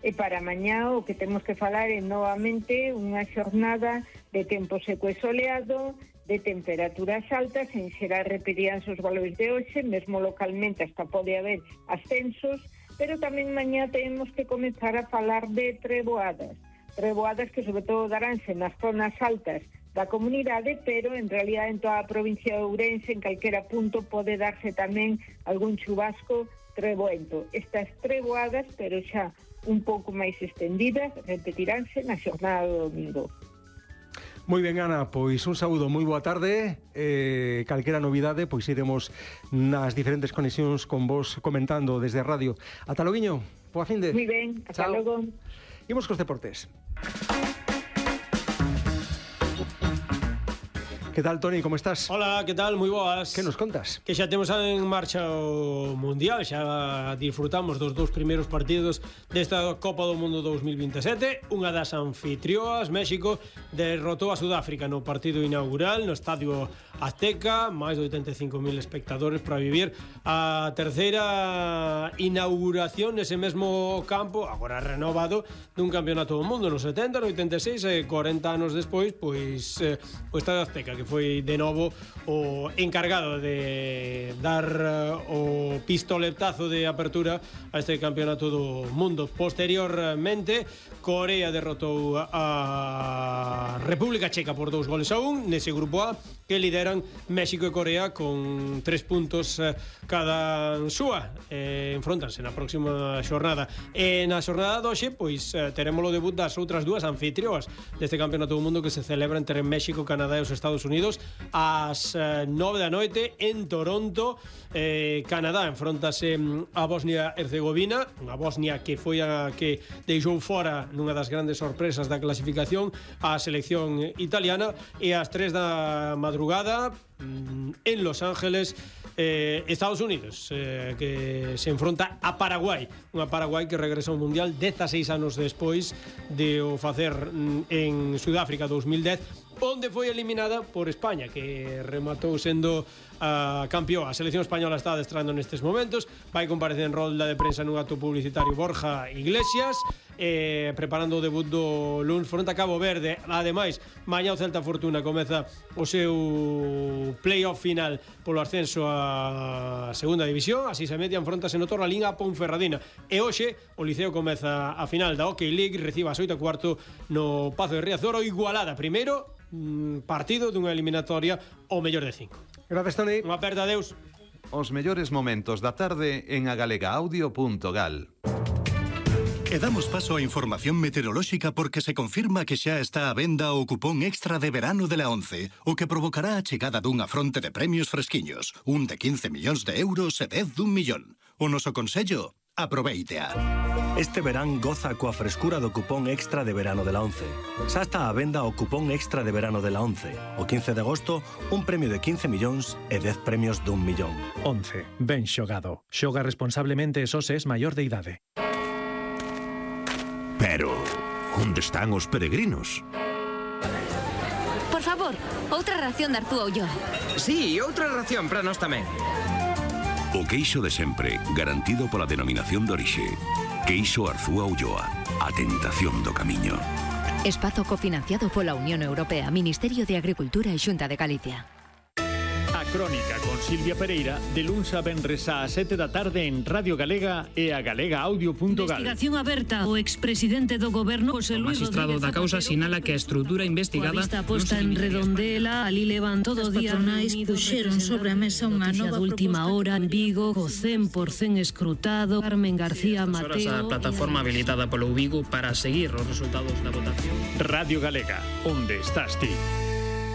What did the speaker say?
E para mañá o que temos que falar é novamente unha xornada de tempo seco e soleado, de temperaturas altas, en xeral repetiránse os valores de hoxe, mesmo localmente hasta pode haber ascensos, pero tamén mañá temos que comenzar a falar de treboadas que sobre todo daránse nas zonas altas da comunidade, pero en realidad en toda a provincia de Ourense, en calquera punto, pode darse tamén algún chubasco treboento. Estas treboadas, pero xa un pouco máis extendidas, repetiránse na xornada do domingo. Moi ben, Ana, pois un saúdo, moi boa tarde. Calquera novidade, pois iremos nas diferentes conexións con vos comentando desde a radio. Ata loguiño, boa finde. Moi ben, ata logo. Imos cos deportes. Que tal, Toni, como estás? Hola, que tal? Moi boas. Que nos contas? Que xa temos en marcha o Mundial, xa disfrutamos dos dous primeiros partidos desta Copa do Mundo 2027. Unha das anfitrioas, México, derrotou a Sudáfrica no partido inaugural no Estadio Azteca, máis de 85.000 espectadores para vivir a terceira inauguración nese mesmo campo, agora renovado, dun campeonato do mundo no 70, no 86 e 40 anos despois, pois o Estadio Azteca, que foi de novo o encargado de dar o pistoletazo de apertura a este campeonato do mundo. Posteriormente, Corea derrotou a República Checa por 2-1 nese grupo A, que lideran México e Corea con 3 puntos cada súa. Enfrontanse na próxima xornada. E na xornada doxe, pois teremos o debut das outras dúas anfitrioas deste campeonato do mundo que se celebra entre México, Canadá e os Estados Unidos ás 9 da noite en Toronto. Canadá enfrontase a Bosnia-Herzegovina, unha Bosnia que foi a que deixou fora nunha das grandes sorpresas da clasificación a selección italiana, e ás 3 da madrugada en Los Ángeles, Estados Unidos, que se enfronta a Paraguai, unha Paraguai que regresa ao Mundial 16 anos despois de o facer en Sudáfrica 2010, onde foi eliminada por España, que rematou sendo a campeón. A selección española está adestrando nestes momentos, vai comparecer en rolda de prensa nun acto publicitario Borja Iglesias, preparando o debut do luns fronte a Cabo Verde. Ademais, mañá o Celta Fortuna comeza o seu playoff final polo ascenso a segunda división, así se mete, enfrontase no Torralín a Ponferradina. E hoxe o Liceo comeza a final da Hockey League, recibe as 8:15 no Pazo de Riazor o Igualada, primeiro partido dunha eliminatoria ao mellor de 5. Gracias, Toni. Unha aperta, adeus. Os mellores momentos da tarde en agalegaaudio.gal. E damos paso á información meteorolóxica porque se confirma que xa está á venda o cupón extra de verano de la 11, o que provocará a chegada dunha fronte de premios fresquiños, un de 15 millóns de euros e 10 d'1 millón. O noso consello, aproveitea. Este verán goza coa frescura do cupón extra de verano de la 11. Xa está á venda o cupón extra de verano de la 11. O 15 de agosto, un premio de 15 millóns e 10 premios d'1 millón. 11. Ben xogado. Xoga responsablemente e só se es maior de idade. Pero, onde están os peregrinos? Por favor, outra ración de Arzúa Ulloa. Sí, outra ración para nós tamén. O queixo de sempre, garantido pola denominación de orixe. Queixo Arzúa Ulloa, a tentación do camiño. Espazo cofinanciado pola Unión Europea, Ministerio de Agricultura e Xunta de Galicia. A Crónica con Silvia Pereira, de luns a venres á 7 da tarde en Radio Galega e a galegaaudio.gal. Investigación aberta. O expresidente do goberno, José Luis Rodríguez Zapatero, magistrado da causa sinala que a estrutura investigada coa vista posta en Redondela, ali levan todo o día. As patronais puxeron sobre a mesa unha nova última hora en Vigo, co 100% escrutado. Carmen García Mateo. A plataforma habilitada polo Vigo para seguir os resultados da votación. Radio Galega, onde estás ti?